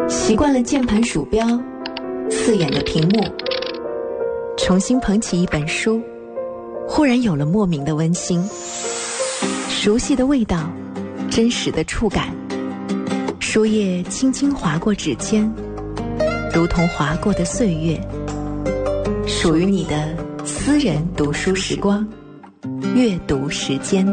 习惯了键盘鼠标，刺眼的屏幕，重新捧起一本书，忽然有了莫名的温馨。熟悉的味道，真实的触感，书页轻轻划过指尖，如同划过的岁月，属于你的私人读书时光，阅读时间。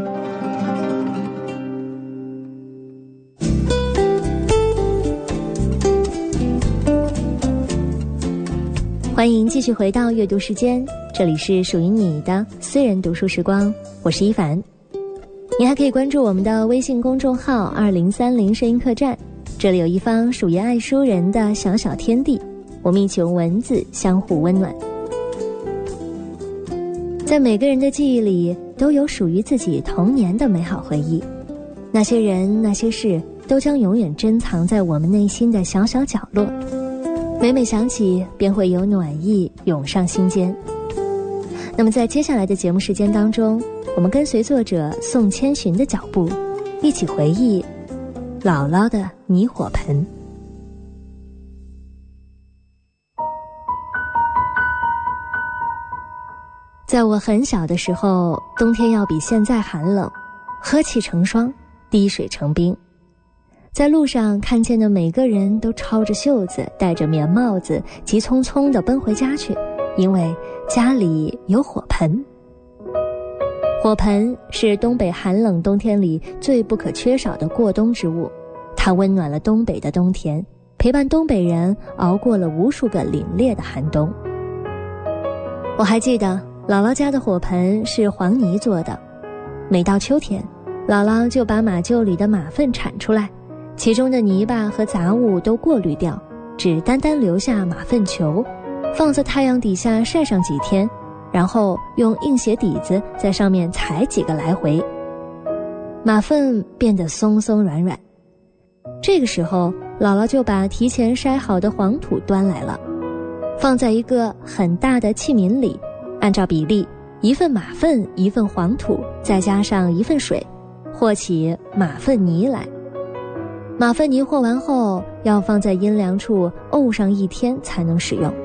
欢迎继续回到阅读时间，这里是属于你的私人读书时光，我是一凡。你还可以关注我们的微信公众号2030声音客栈，这里有一方属于爱书人的小小天地，我们一起用文字相互温暖。在每个人的记忆里都有属于自己童年的美好回忆，那些人那些事都将永远珍藏在我们内心的小小角落，每每想起便会有暖意涌上心间。那么在接下来的节目时间当中，我们跟随作者宋千寻的脚步，一起回忆姥姥的泥火盆。在我很小的时候，冬天要比现在寒冷，呵气成霜，滴水成冰。在路上看见的每个人都抄着袖子，戴着棉帽子，急匆匆地奔回家去，因为家里有火盆。火盆是东北寒冷冬天里最不可缺少的过冬之物，它温暖了东北的冬天，陪伴东北人熬过了无数个凛冽的寒冬。我还记得姥姥家的火盆是黄泥做的，每到秋天，姥姥就把马厩里的马粪铲出来，其中的泥巴和杂物都过滤掉，只单单留下马粪球，放在太阳底下晒上几天，然后用硬鞋底子在上面踩几个来回，马粪变得松松软软。这个时候，姥姥就把提前筛好的黄土端来了，放在一个很大的器皿里，按照比例，1份马粪1份黄土，再加上1份水，和起马粪泥来。马粪泥和完后，要放在阴凉处沤上1天才能使用。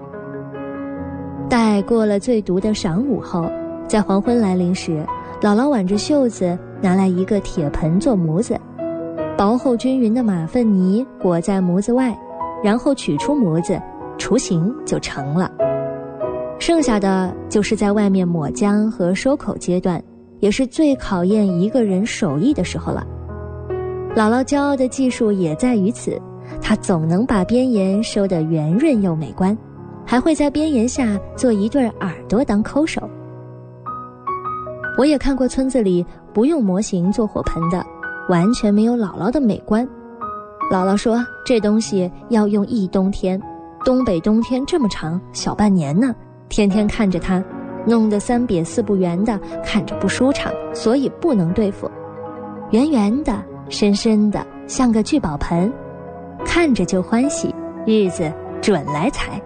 待过了最毒的晌午后，在黄昏来临时，姥姥挽着袖子拿来一个铁盆做模子，薄厚均匀的马粪泥裹在模子外，然后取出模子，雏形就成了。剩下的就是在外面抹浆和收口阶段，也是最考验一个人手艺的时候了。姥姥骄傲的技术也在于此，她总能把边沿收得圆润又美观，还会在边沿下做一对耳朵当抠手。我也看过村子里不用模型做火盆的，完全没有姥姥的美观。姥姥说这东西要用1冬天，东北冬天这么长，小半年呢，天天看着它，弄得3瘪4不圆的，看着不舒畅，所以不能对付。圆圆的深深的，像个聚宝盆，看着就欢喜，日子准来财。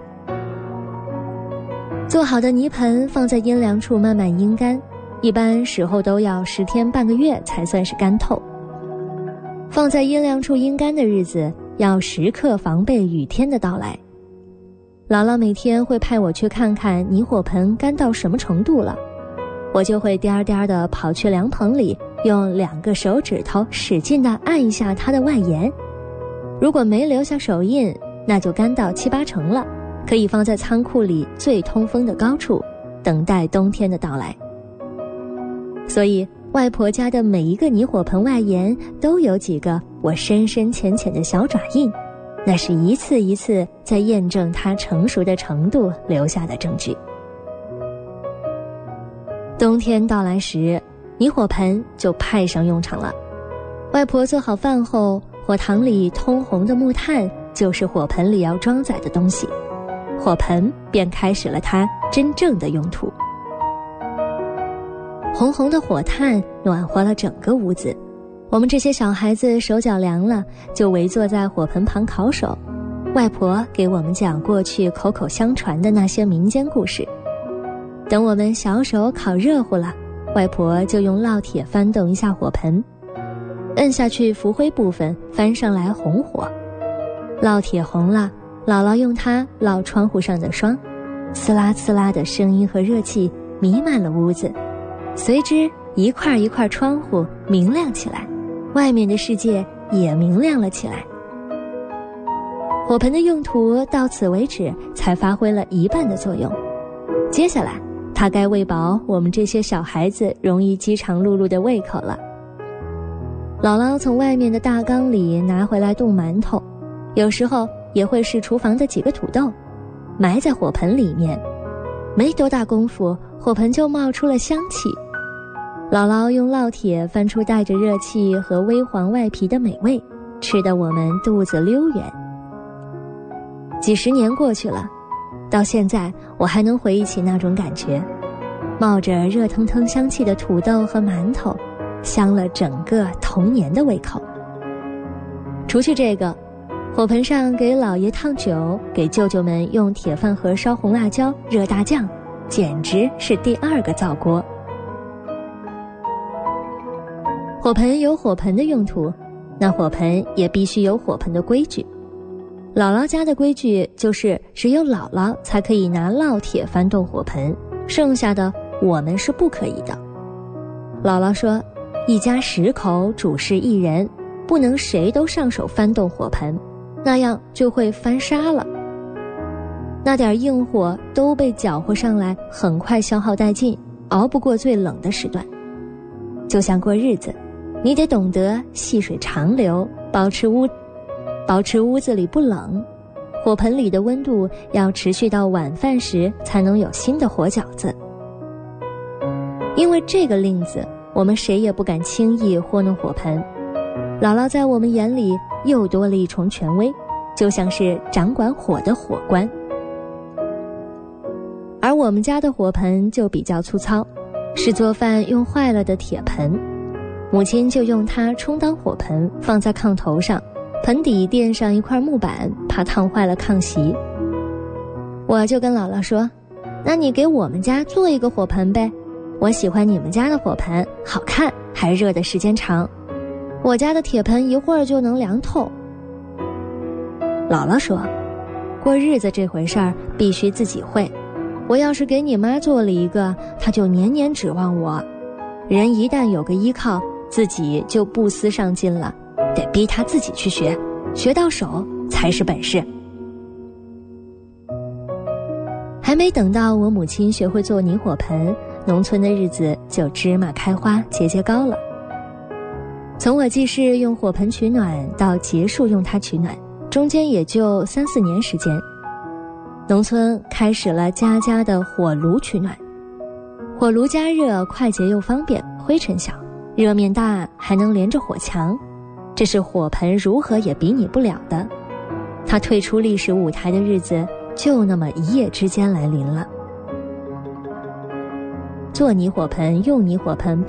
做好的泥盆放在阴凉处慢慢阴干，一般时候都要10天半个月才算是干透。放在阴凉处阴干的日子，要时刻防备雨天的到来。姥姥每天会派我去看看泥火盆干到什么程度了，我就会颠颠地跑去凉棚里，用2个手指头使劲地按一下它的外沿。如果没留下手印，那就干到7、8成了，可以放在仓库里最通风的高处，等待冬天的到来。所以外婆家的每一个泥火盆外沿都有几个我深深浅浅的小爪印，那是一次一次在验证它成熟的程度留下的证据。冬天到来时，泥火盆就派上用场了。外婆做好饭后，火塘里通红的木炭就是火盆里要装载的东西，火盆便开始了它真正的用途。红红的火炭暖和了整个屋子，我们这些小孩子手脚凉了，就围坐在火盆旁烤手。外婆给我们讲过去口口相传的那些民间故事。等我们小手烤热乎了，外婆就用烙铁翻动一下火盆，摁下去浮灰部分翻上来红火。 烙铁红了，姥姥用它烙窗户上的霜，呲啦呲啦的声音和热气弥漫了屋子，随之一块一块窗户明亮起来，外面的世界也明亮了起来。火盆的用途到此为止才发挥了一半的作用，接下来它该喂饱我们这些小孩子容易饥肠辘辘的胃口了。姥姥从外面的大缸里拿回来冻馒头，有时候也会是厨房的几个土豆，埋在火盆里面，没多大功夫，火盆就冒出了香气。姥姥用烙铁翻出带着热气和微黄外皮的美味，吃得我们肚子溜圆。几十年过去了，到现在我还能回忆起那种感觉，冒着热腾腾香气的土豆和馒头，香了整个童年的胃口。除去这个，火盆上给姥爷烫酒，给舅舅们用铁饭盒烧红辣椒、热大酱，简直是第二个灶锅。火盆有火盆的用途，那火盆也必须有火盆的规矩。姥姥家的规矩就是只有姥姥才可以拿烙铁翻动火盆，剩下的我们是不可以的。姥姥说，一家10口主事1人，不能谁都上手翻动火盆，那样就会翻沙了。那点硬火都被搅和上来，很快消耗殆尽，熬不过最冷的时段。就像过日子，你得懂得细水长流，保持屋子里不冷，火盆里的温度要持续到晚饭时才能有新的火饺子。因为这个令子，我们谁也不敢轻易糊弄火盆。姥姥在我们眼里又多了一重权威，就像是掌管火的火官。而我们家的火盆就比较粗糙，是做饭用坏了的铁盆，母亲就用它充当火盆，放在炕头上，盆底垫上一块木板，怕烫坏了炕席。我就跟姥姥说，那你给我们家做一个火盆呗，我喜欢你们家的火盆，好看还热的时间长，我家的铁盆一会儿就能凉透。姥姥说，过日子这回事儿必须自己会，我要是给你妈做了一个，她就年年指望我，人一旦有个依靠，自己就不思上进了，得逼她自己去学，学到手才是本事。还没等到我母亲学会做泥火盆，农村的日子就芝麻开花，节节高了。从我记事用火盆取暖到结束用它取暖，中间也就3-4年时间。农村开始了家家的火炉取暖，火炉加热快捷又方便，灰尘小，热面大，还能连着火墙，这是火盆如何也比拟不了的。它退出历史舞台的日子就那么一夜之间来临了。做泥火盆，用泥火盆